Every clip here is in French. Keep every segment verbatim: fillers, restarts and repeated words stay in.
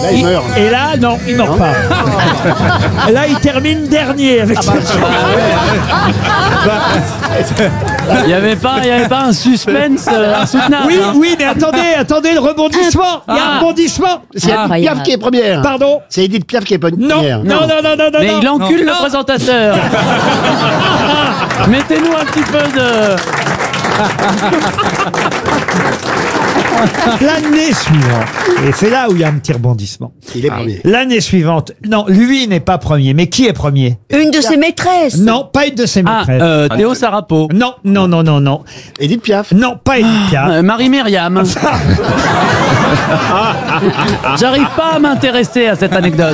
Là, il meurt. Et là, non, il meurt pas. Là, il termine dernier avec ça. Il n'y avait pas, il y avait pas un suspense euh, insoutenable. Oui, hein. oui, mais attendez, attendez, le rebondissement. Il y a un Ah. rebondissement. C'est Ah. Edith Piaf qui est première. Pardon. C'est Edith Piaf qui est pas Non, première. non, non, non, non, non. Mais non. il encule Non. le présentateur. Mettez-nous un petit peu de... L'année suivante, et c'est là où il y a un petit rebondissement. Il est premier. L'année suivante, non, lui n'est pas premier, mais qui est premier? Une de ses maîtresses. Non, pas une de ses Ah, maîtresses. euh, Théo Sarapo. Non, non, non, non, non. Edith Piaf. Non, pas Edith Piaf. Euh, Marie-Myriam. J'arrive pas à m'intéresser à cette anecdote.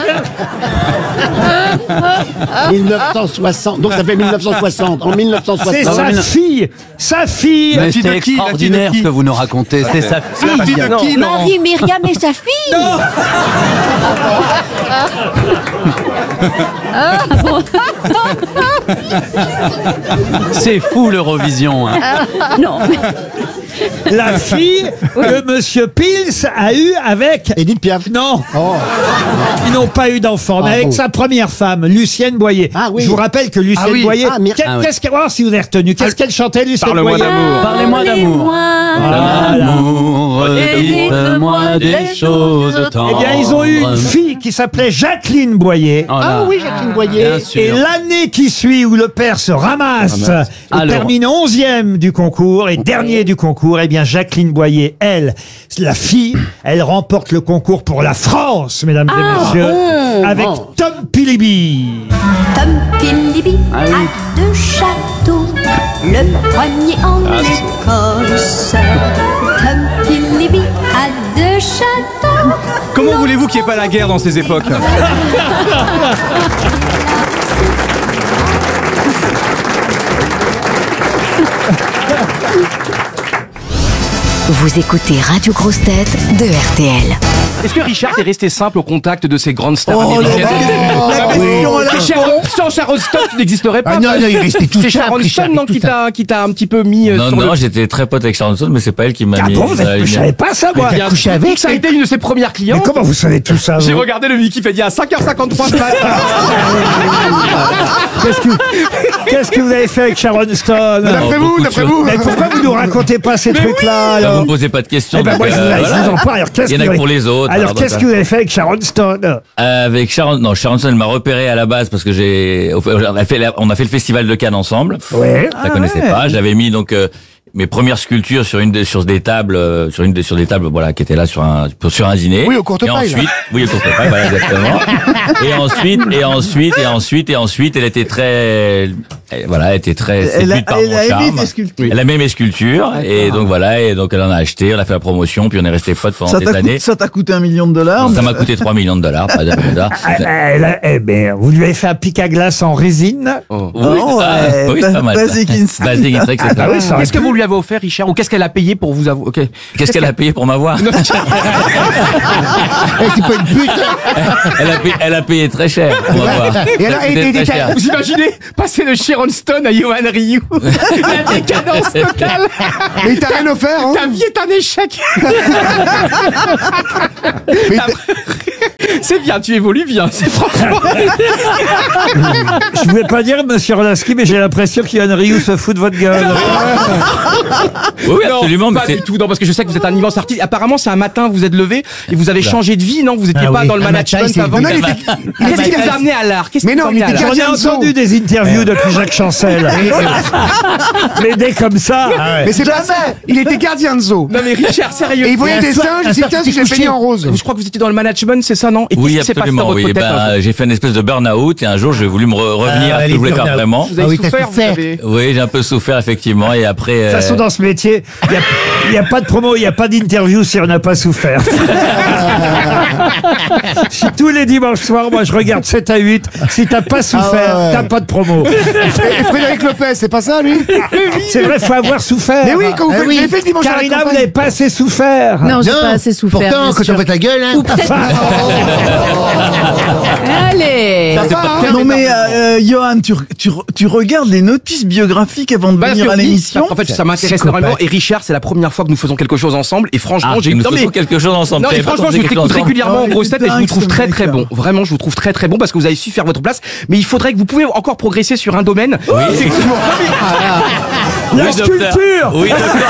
mille neuf cent soixante. Donc ça fait mille neuf cent soixante. En mille neuf cent soixante. C'est Ah, sa mais non. fille, sa fille. Mais fille c'est de qui, la extraordinaire fille ce de que vous nous racontez. C'est sa fille. La fille de qui, Laurent? Marie, Myriam et sa fille. Non. C'est fou l'Eurovision. Hein. Non, mais La fille que Monsieur Pils a eu avec... Edith Piaf. Non, Oh. ils n'ont pas eu d'enfant, mais Ah, avec bon. sa première femme, Lucienne Boyer. Ah, oui. Je vous rappelle que Lucienne Ah, oui. Boyer... Ah, Myr- qu'est- Ah, oui. Qu'est-ce qu'elle... Oh, si vous avez retenu, qu'est-ce qu'elle chantait, Lucienne Parle-moi Boyer d'amour. Parlez-moi d'amour. L'amour, dites-moi des choses tendres. Eh bien, ils ont eu une fille qui s'appelait Jacqueline Boyer. Oh là. Ah oui, Jacqueline Boyer. Bien sûr. Et l'année qui suit, où le père se ramasse et Alors. termine onzième du concours et dernier du concours, eh bien Jacqueline Boyer, elle, la fille, elle remporte le concours pour la France, mesdames et messieurs, avec Oh. Tom Pilibi. Tom Pilibi Ah oui. a deux châteaux. Le premier en Écosse. Tom Pilibi a deux châteaux. Comment voulez-vous qu'il n'y ait pas la guerre dans ces époques? Vous écoutez Radio Grosse Tête de R T L. Est-ce que Richard est resté simple au contact de ces grandes stars américaines? La question, elle a- C'est Sharon- Sans Sharon Stone, tu n'existerais pas. Ah non, non, il restait tout C'est simple, Sharon Richard, Stone, non, tout qui t'a, qui t'a un petit peu mis euh, Non, sur non, le... j'étais très pote avec Sharon Stone, mais c'est pas elle qui m'a Ah mis. bon, vous dans la êtes, je lumière. savais pas ça, moi. Bien couché sûr. avec, Ça a été une de ses premières Mais clientes. comment vous savez tout ça, J'ai vous regardé le Wikipédia à cinq heures cinquante-trois ce matin. Qu'est-ce que, qu'est-ce que vous avez fait avec Sharon Stone? D'après beaucoup vous, de d'après choses. vous. Mais pourquoi vous nous racontez pas ces trucs-là, Ah, vous alors? me posez pas de questions. Eh ben, donc, moi, je vous, euh, je voilà. vous en parle. Alors, qu'est-ce Il y en a que- que pour les autres. Alors, alors, qu'est-ce donc, que vous avez fait avec Sharon Stone? Avec Sharon, non, Sharon Stone elle m'a repéré à la base parce que j'ai, on a fait, la- on a fait le festival de Cannes ensemble. Ouais. Je la connaissais pas. J'avais mis donc euh, mes premières sculptures sur une des, sur des tables, euh, sur une des, sur des tables, voilà, qui étaient là sur un, sur un dîner. Oui, au courte Et paille, là. ensuite, oui, au courte paille, voilà, exactement. Et ensuite, et ensuite, et ensuite, et ensuite, elle était très, elle- voilà, elle était très Elle a- séduite par elle mon a aimé charme. tes sculptures. Elle a aimé mes sculptures. Et donc voilà, et donc elle en a acheté, on a fait la promotion, puis on est resté potes pendant Ça des t'a années. coûté, ça t'a coûté un million de dollars. Ça m'a coûté trois millions de dollars, pas de hasard. Ah, elle a- eh ben, vous lui avez fait un pic à glace en résine? Oui, Oh, ah, ouais, oui, c'est pas mal. ça. Basic Instinct. Basic Instinct, c'est Ah ça. oui, ça aurait Qu'est-ce que pu. vous lui avez offert, Richard? Ou qu'est-ce qu'elle a payé pour vous avouer? Ok. Qu'est-ce qu'elle a payé pour m'avoir? Eh, c'est pas une pute. Elle a payé, elle a payé très cher pour m'avoir. Et alors, Ça et- coûtait et- très et- cher. Vous imaginez passer de Sharon Stone à Johan Ryu? La décadence totale. Mais t'as rien offert, hein. Ta vie est un échec. Mais t'as- C'est bien, tu évolues bien. C'est franchement. Je voulais pas dire, monsieur Rolaski, mais j'ai l'impression qu'Yann Ryu se fout de votre gueule. Oui, oui, absolument. Non, mais pas c'est- du tout. Non, parce que je sais que vous êtes un immense artiste. Apparemment, c'est un matin, vous êtes levé et vous avez changé de vie, non? Vous étiez Ah pas oui. dans le Un matin, management il s'est- avant. Non, non, il était- Qu'est-ce qui vous a amené à l'art? Qu'est-ce Mais qui non, vous a amené il à était l'art? J'en ai Gardien de zoo. entendu des interviews depuis Jacques Chancel. Mais dès comme ça. Mais c'est pas ça. Il était gardien de zoo. Non, mais Richard, sérieux. Et il voyait un des soir- singes, un il dit soir, tiens, tu si je t'es les peigné couché. en rose. Je crois que vous étiez dans le management, c'est ça, non? Et Oui, qu'est-ce qui s'est passé dans absolument. votre Oui, tête? ben, là j'ai fait une espèce de burn-out et un jour j'ai voulu me re- revenir Ah, à ce que les je voulais faire burn-out. vraiment. Vous avez Ah oui, t'as souffert, vous souffert. avez... Oui, j'ai un peu souffert effectivement et après. De toute façon, euh, dans ce métier, il n'y a, pas de promo, il n'y a pas d'interview si on n'a pas souffert. Si tous les dimanches soirs, moi je regarde sept à huit, si t'as pas souffert, Ah ouais. t'as pas de promo. Et Frédéric Lopez, c'est pas ça, lui? C'est vrai, faut avoir souffert. Mais oui, quand vous Ah faites, oui. vous avez fait le dimanche à la Carina, vous campagne. n'avez pas assez souffert. Non, j'ai pas assez souffert. Pourtant, bien quand sûr. on fait ta gueule, hein. Ou peut-être. Allez. Ça, c'est pas très Non mais département. euh, Johan, tu, tu, tu regardes les notices biographiques avant de Parce venir que à oui, l'émission. En fait, ça m'intéresse Psychopathe. énormément. Et Richard, c'est la première fois que nous faisons quelque chose ensemble. Et franchement, Ah, j'ai eu nous non, mais- faisons quelque chose ensemble. Non, mais T'avais pas franchement, tenté je quelque vous chose écoute ensemble régulièrement Oh, en il grosses est têtes et je vous dingue, trouve ce très mec, très là. bon. Vraiment, je vous trouve très très bon parce que vous avez su faire votre place. Mais il faudrait que vous pouvez encore progresser sur un domaine. Oui, effectivement. La Oui, docteur. sculpture. Oui, docteur.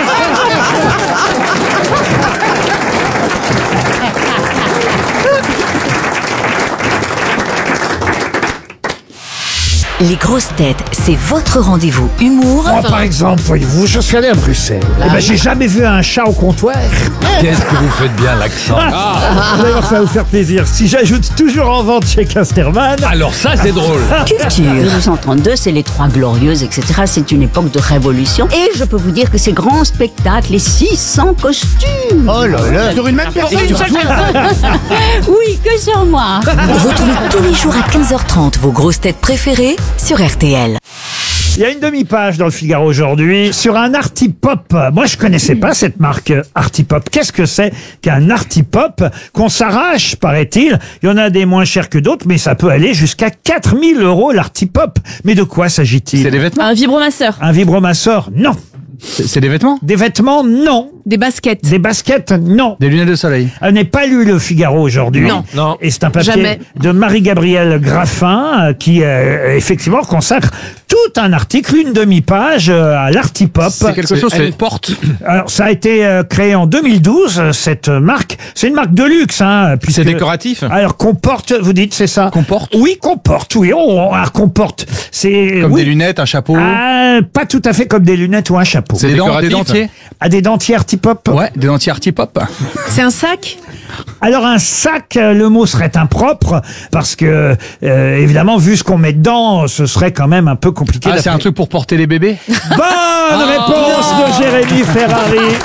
Les grosses têtes, c'est votre rendez-vous humour Moi, par exemple, voyez-vous, je suis allé à Bruxelles. Eh ben, j'ai jamais vu un chat au comptoir. Qu'est-ce que vous faites bien l'accent. D'ailleurs, ça va vous faire plaisir. Si j'ajoute toujours en vente chez Casterman. Alors ça, c'est drôle. culture. mille huit cent trente-deux, c'est les Trois Glorieuses, et cetera. C'est une époque de révolution. Et je peux vous dire que ces grands spectacles, les six cents costumes. Oh là là. Sur une même personne. Oui, que sur moi. Retrouvez tous les jours à quinze heures trente vos grosses têtes préférées sur R T L. Il y a une demi-page dans le Figaro aujourd'hui sur un Artipop. Moi, je connaissais pas cette marque euh, Artipop. Qu'est-ce que c'est qu'un Artipop qu'on s'arrache, paraît-il? Il y en a des moins chers que d'autres, mais ça peut aller jusqu'à quatre mille euros l'Artipop. Mais de quoi s'agit-il? C'est des vêtements. Un vibromasseur. Un vibromasseur? Non. C'est c'est des vêtements. Des vêtements? Non. Des baskets. Des baskets? Non. Des lunettes de soleil. Je n'ai pas lu le Figaro aujourd'hui. Non. Non. Et c'est un papier Jamais. de Marie-Gabrielle Graffin euh, qui euh, effectivement consacre tout un article, une demi-page euh, à l'Artipop. C'est quelque chose. Elle C'est porte. Alors ça a été euh, créé en deux mille douze, euh, cette marque. C'est une marque de luxe, hein. puisque- c'est décoratif. Alors qu'on porte, vous dites, c'est ça? Qu'on porte. Oui, qu'on porte, oui. Oh, alors qu'on porte. C'est Comme oui. des lunettes, un chapeau. Ah, pas tout à fait comme des lunettes ou un chapeau. C'est des, dents- des dentiers. Ah, des dentiers Artipop? Ouais, des dentiers Artipop. C'est un sac. Alors un sac, euh, le mot serait impropre parce que euh, évidemment vu ce qu'on met dedans, ce serait quand même un peu compliqué. Ah, c'est un truc pour porter les bébés. Bonne réponse de Jérémy Ferrari.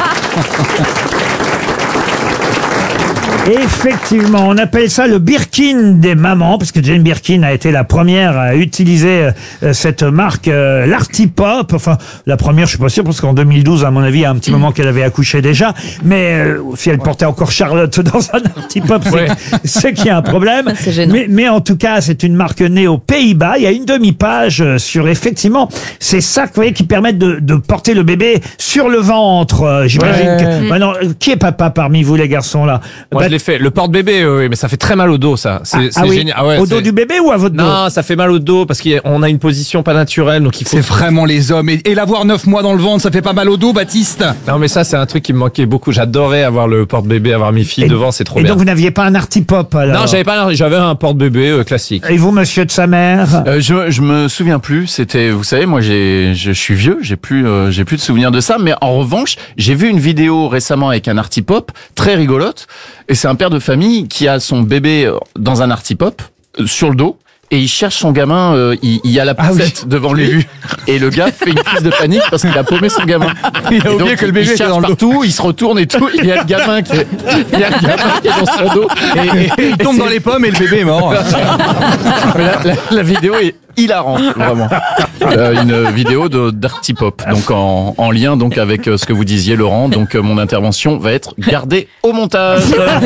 Effectivement, on appelle ça le Birkin des mamans, parce que Jane Birkin a été la première à utiliser euh, cette marque, euh, l'Artipop. Enfin, la première, je suis pas sûr, parce qu'en deux mille douze, à mon avis, il y a un petit moment qu'elle avait accouché déjà. Mais euh, si elle portait encore Charlotte dans un Artipop, c'est c'est qu'il y a un problème. C'est gênant. Mais, mais en tout cas, c'est une marque née aux Pays-Bas. Il y a une demi-page euh, sur effectivement ces sacs, vous voyez, qui permettent de, de porter le bébé sur le ventre. Euh, J'imagine Ouais. que. Maintenant, euh, qui est papa parmi vous, les garçons là? Moi, Bah, je l'ai fait. Le porte-bébé, oui, oui, mais ça fait très mal au dos, ça. C'est ah, c'est ah oui. génial. Ah ouais, Au dos c'est- du bébé ou à votre dos? Non, ça fait mal au dos parce qu'on a une position pas naturelle, donc il faut. C'est vraiment les hommes. Et, et l'avoir neuf mois dans le ventre, ça fait pas mal au dos, Baptiste. Non, mais ça, c'est un truc qui me manquait beaucoup. J'adorais avoir le porte-bébé, avoir mes filles Et- devant, c'est trop Et bien. donc vous n'aviez pas un Artipop alors? Non, j'avais pas, j'avais un porte-bébé euh, classique. Et vous, monsieur de sa mère? Euh, je, je me souviens plus. C'était, vous savez, moi j'ai, je suis vieux, j'ai plus, euh, j'ai plus de souvenirs de ça. Mais en revanche, j'ai vu une vidéo récemment avec un Artipop très rigolote. Et c'est un père de famille qui a son bébé dans un Artipop euh, sur le dos. Et il cherche son gamin, euh, il, il y a la poussette devant lui. Et le gars fait une crise de panique parce qu'il a paumé son gamin. Il a Et oublié donc, que le bébé il était cherche dans le dos. partout, il se retourne et tout. Il y a le gamin qui est, il y a le gamin qui est dans son dos. Et, et- Il tombe et dans c'est- les pommes et le bébé est mort. Mais la, la- la vidéo est hilarante, vraiment. Euh, une vidéo de d'Artipop, donc en, en lien donc avec euh, ce que vous disiez, Laurent. Donc euh, mon intervention va être gardée au montage.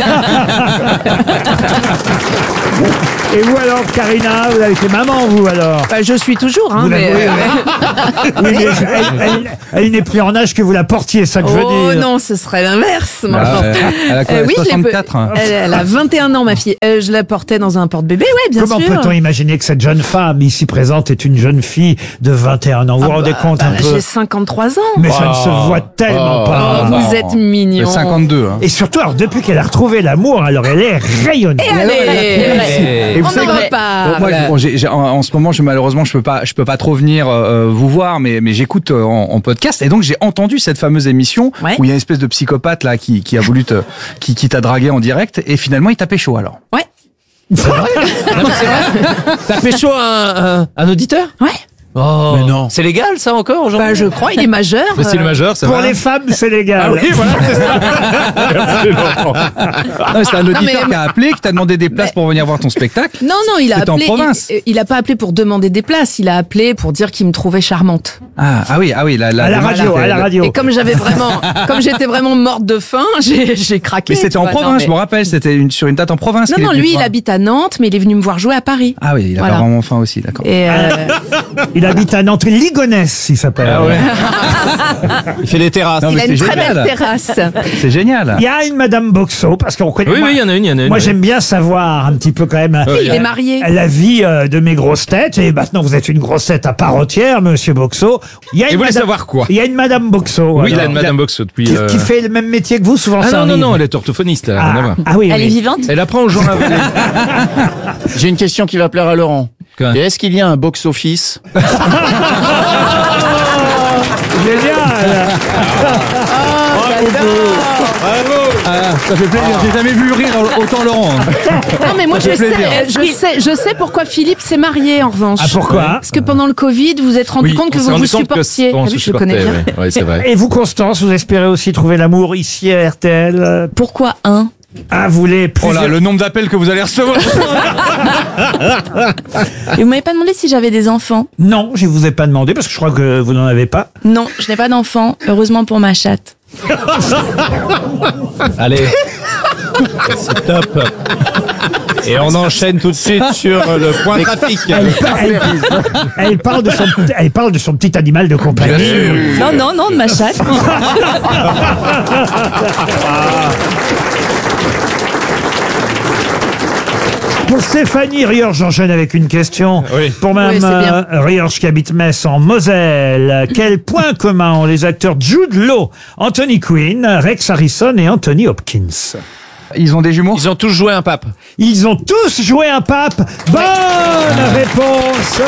Et vous alors, Karina, vous avez été maman, vous alors? Bah, je suis toujours, hein. Vous mais, l'avez- euh, Oui, mais elle, elle- elle n'est plus en âge que vous la portiez, ça que je veux Oh dire. non, ce serait l'inverse. Ah, maintenant. ouais. Elle a quoi, Euh, oui, je l'ai soixante-quatre, pe- hein. elle, elle a vingt et un ans, ma fille. Euh, je la portais dans un porte-bébé, ouais, bien Comment sûr. peut-on imaginer que cette jeune femme ici présente est une jeune fille de vingt et un ans? Vous vous Ah rendez bah, compte bah, un peu? J'ai cinquante-trois ans. Mais ça ne se voit tellement Oh. pas. Oh, vous êtes mignon. cinquante-deux. Hein. Et surtout, alors, depuis qu'elle a retrouvé l'amour, alors elle est rayonnante. Et allez, Et vous on savez n'en que- va pas. Bon, moi, Voilà. bon, j'ai- j'ai- en, en ce moment, je, malheureusement, je peux pas, je peux pas trop venir euh, vous voir, mais, mais j'écoute euh, en, en podcast. Et donc, j'ai entendu cette fameuse émission Ouais. où il y a une espèce de psychopathe là qui, qui a voulu te, qui, qui t'a dragué en direct. Et finalement, il t'a pécho alors. Ouais. Non, mais c'est vrai. T'as pécho un, un, un auditeur? Ouais. Oh. Mais non. C'est légal ça encore aujourd'hui? Bah, je crois, il est majeur. Mais c'est le majeur, ça Pour va. les femmes, c'est légal. Ah oui, voilà, c'est ça. Merci, Laurent. Non, c'est un auditeur mais- qui a appelé, qui t'a demandé des places pour venir voir ton spectacle. Non, non, il a C'était en appelé. province. Il, il a pas appelé pour demander des places. Il a appelé pour dire qu'il me trouvait charmante. Ah, ah oui, ah oui, la, la, À la le- radio, à la radio. Et comme j'avais vraiment, comme j'étais vraiment morte de faim, j'ai, j'ai craqué. Mais c'était tu en vois. province, Non, je mais- me rappelle, c'était une, sur une date en province. Non, qu'il non, est venu lui, te il voir. habite à Nantes, mais il est venu me voir jouer à Paris. Ah oui, il a Voilà. pas vraiment faim aussi, d'accord. Et euh, Il habite à Nantes, Ligonesse, il s'appelle. Ah ouais. Il fait des terrasses. Non, il mais a une c'est très génial. belle terrasse. C'est génial. Il y a une Madame Boxo, parce qu'on connaît. Oui, moi, oui, il y en a une, il y en a une. Moi, oui. j'aime bien savoir un petit peu quand même. Il est marié. La vie euh, de mes grosses têtes. Et maintenant, vous êtes une grosse tête à part entière, Monsieur Boxo. Il y a Et une vous voulez Madame- savoir quoi? Il y a une Madame Boxo. Oui, il a alors, une Madame Boxo depuis. qui, euh, qui fait le même métier que vous, souvent Ah ça non, non, arrive. non, elle est orthophoniste, elle a rien à Ah, voir. ah oui, Elle oui. est vivante? Elle apprend aux gens à avaler. J'ai une question qui va plaire à Laurent. Quoi? Et est-ce qu'il y a un box-office? Génial. Ah, ça fait plaisir. J'ai jamais vu rire autant Laurent. Non, mais moi, je Ça sais, fait plaisir. je sais, je sais pourquoi Philippe s'est marié, en revanche. Ah, pourquoi? Parce que pendant le Covid, vous vous êtes rendu Oui, compte que on s'est vous vous rendu compte que supportiez. on Ah se oui, je le connais bien. supportait, ouais. Ouais, c'est vrai. Et vous, Constance, vous espérez aussi trouver l'amour ici à R T L? Pourquoi un? Ah, vous voulez plus. Oh là, le nombre d'appels que vous allez recevoir. Et vous m'avez pas demandé si j'avais des enfants? Non, je vous ai pas demandé parce que je crois que vous n'en avez pas. Non, je n'ai pas d'enfants, heureusement pour ma chatte. Allez. C'est top. Et on enchaîne tout de suite sur le point trafic. Elle, pa- elle- elle parle de son, elle parle de son petit animal de compagnie. Non, non, non, de ma chatte. Pour Stéphanie Riorge, j'enchaîne avec une question. Oui. Pour Mme Oui, c'est bien. euh, Riorge qui habite Metz en Moselle, quel point commun ont les acteurs Jude Law, Anthony Quinn, Rex Harrison et Anthony Hopkins? Ils ont des jumeaux? Ils ont tous joué un pape. Ils ont tous joué un pape. Bonne réponse.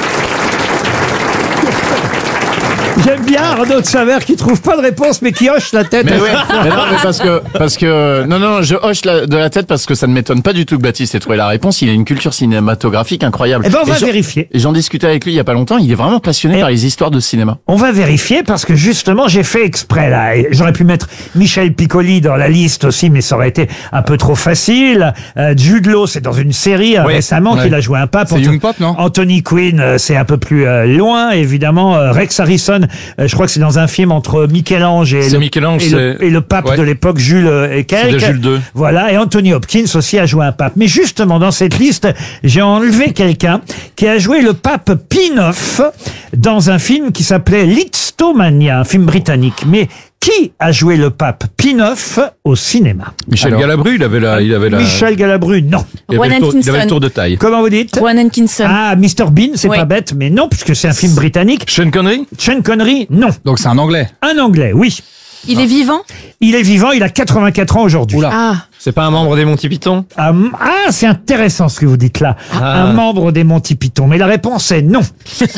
J'aime bien Arnaud de Savert qui trouve pas de réponse mais qui hoche la tête. Mais ouais, mais non, mais parce que, parce que, non, non, je hoche la- de la tête parce que ça ne m'étonne pas du tout que Baptiste ait trouvé la réponse. Il a une culture cinématographique incroyable. Eh ben, on va Et j'en- vérifier. Et j'en discutais avec lui il y a pas longtemps. Il est vraiment passionné Et- par les histoires de cinéma. On va vérifier parce que justement j'ai fait exprès là. Et j'aurais pu mettre Michel Piccoli dans la liste aussi, mais ça aurait été un peu trop facile. Euh, Jude Law, c'est dans une série euh, Oui. récemment Ouais. qu'il a joué un pape. C'est Anto- Young Pop, non? Anthony Quinn, euh, c'est un peu plus euh, loin, évidemment. Euh, Rex Harrison, euh, je crois que c'est dans un film entre Michel-Ange et, C'est le, Michel-Ange, et, le, c'est- et le pape ouais. de l'époque, Jules euh, et quelques. de Jules deux. Voilà, et Anthony Hopkins aussi a joué un pape. Mais justement, dans cette liste, j'ai enlevé quelqu'un qui a joué le pape Pie neuf dans un film qui s'appelait Lisztomania, un film britannique. Mais qui a joué le pape Pie neuf au cinéma? Michel Alors. Galabru, il avait la, il avait la, Michel Galabru, non. il avait, Rowan le tour, il avait le Atkinson. tour de taille. Comment vous dites? Rowan Atkinson. Ah, mister Bean, c'est Oui. pas bête, mais non, puisque c'est un film britannique. Sean Connery? Sean Connery, non. Donc c'est un anglais. Un anglais, oui. Il est vivant? Il est vivant, il a quatre-vingt-quatre ans aujourd'hui. Oula. Ah. C'est pas un membre des Monty Python? Ah, m- ah, c'est intéressant ce que vous dites là. Ah. Un membre des Monty Python. Mais la réponse est non.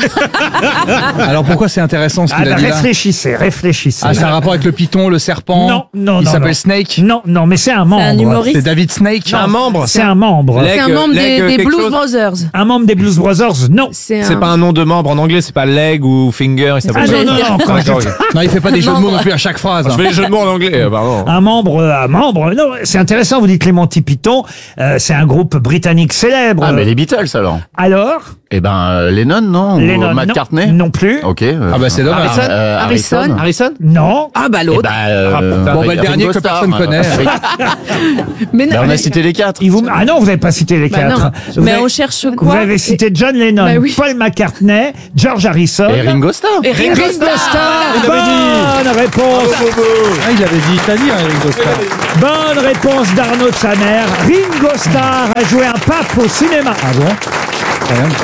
Alors pourquoi c'est intéressant ce Ah, qu'il bah, a dit là? réfléchissez, réfléchissez. Ah, c'est un rapport avec le python, le serpent? Non, non, Il non, s'appelle non. Snake? Non, non, mais c'est un membre. un humoriste. C'est David Snake? Un membre? C'est un membre. Leg- C'est un membre leg, des, des quelque Blues chose Brothers. Un membre des Blues Brothers, non. C'est C'est un... pas un nom de membre en anglais, c'est pas leg ou finger, il s'appelle Ah pas- non, non, non, quand Ah, je- d'accord, ok. Non, il fait pas des jeux de mots Membre. non plus à chaque phrase. Je fais les jeux de mots en anglais, euh, pardon. Un membre, euh, un membre. Non, c'est intéressant, vous dites les Monty Python. Euh, c'est un groupe britannique célèbre. Ah, mais les Beatles alors? Alors Eh ben, euh, Lennon, non? Ou Lennon, McCartney? non, non plus. Ok. euh, Ah bah, c'est dommage. Harrison? euh, Harrison? Harrison? Non. Ah bah Eh l'autre. ben, euh, Ah, putain. Bon, bah, le Ringo dernier que Starr, personne euh, connaît. Mais Bah, non, on a mais- cité les quatre. Il vous... Ah non, vous n'avez pas cité les Bah quatre. non. Vous Mais avez- on cherche Vous quoi? avez cité John Lennon, Bah oui. Paul McCartney, George Harrison. Et Ringo Starr. Et Ringo Ringo Starr. Starr. il avait dit. Bonne réponse. Ah, il avait dit italien, Ringo Starr. Bonne réponse d'Arnaud de sa mère. Ringo Starr a joué un pape au cinéma. Ah bon? Quand même.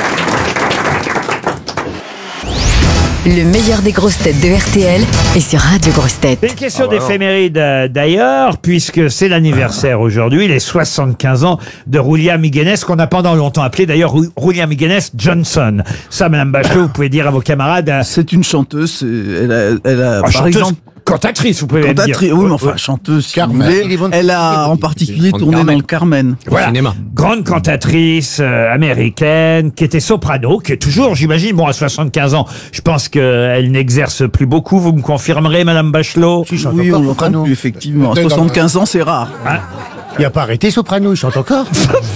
Le meilleur des grosses têtes de R T L est sur Radio Grosses Têtes. C'est une question d'éphéméride euh, d'ailleurs, puisque c'est l'anniversaire aujourd'hui, les soixante-quinze ans de Roulia Miguenes, qu'on a pendant longtemps appelé d'ailleurs Rou- Roulia Miguenes Johnson. Ça, Madame Bachelot, vous pouvez dire à vos camarades. euh, C'est une chanteuse. c'est- Elle a, elle a Oh, par chanteuse. exemple. Cantatrice, vous pouvez même dire. Cantatrice, oui, mais enfin, chanteuse, si vous Carmen. voulez. Il est bon de Elle a en particulier Grande tourné Carmen. dans le Carmen. Voilà. cinéma. Grande cantatrice euh, américaine qui était soprano, qui est toujours, j'imagine, bon, à soixante-quinze ans, je pense qu'elle n'exerce plus beaucoup. Vous me confirmerez, Madame Bachelot? Tu chantes Oui, encore on l'entend soprano. plus, effectivement. À Dans- soixante-quinze ans, c'est rare. Hein? Il n'a pas arrêté soprano, il chante encore.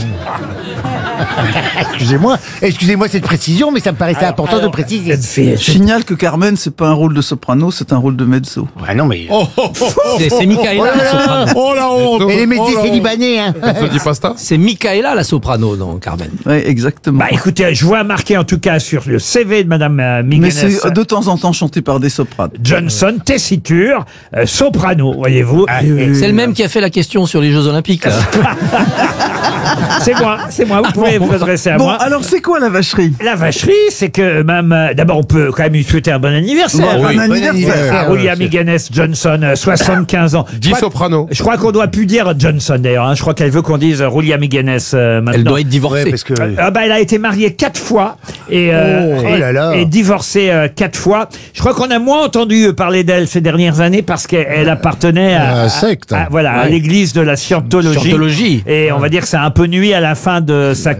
Excusez-moi, excusez-moi cette précision, mais ça me paraissait important de préciser. Cette fille, Je signale que Carmen, c'est pas un rôle de soprano, c'est un rôle de mezzo. Ah non, mais. Oh, oh, oh, oh. C'est c'est Michaela, la soprano. Oh la honte. Et les métiers, Oh la c'est honte. libanais, hein. On te dit pas ça? C'est Michaela, la soprano, non, Carmen. Oui, exactement. Bah écoutez, je vois marqué en tout cas sur le C V de Madame euh, Mais Miganes c'est euh, de temps en temps chanté par des sopranes. Johnson, tessiture, euh, soprano, voyez-vous. Et- C'est le même qui a fait la question sur les Jeux Olympiques, là. C'est moi, c'est moi, vous pouvez vous adresser à Bon, moi. alors c'est quoi la vacherie? La vacherie, c'est que même, euh, d'abord on peut quand même lui souhaiter un bon anniversaire. Bon, oui. bon anniversaire. À William Miganes Johnson, euh, soixante-quinze ans. Je Dis crois- soprano. Je crois qu'on doit plus dire Johnson d'ailleurs. Hein. Je crois qu'elle veut qu'on dise Rulia Miganes euh, maintenant. Elle doit être divorcée. Ouais, parce que. Ah bah elle a été mariée quatre fois et, euh, Oh, et, oh là là. et divorcée euh, quatre fois. Je crois qu'on a moins entendu parler d'elle ces dernières années parce qu'elle elle appartenait à, Un secte. à- voilà, à l'église de la Scientologie. Scientologie. Et on va dire que ça a un peu nuit à la fin de sa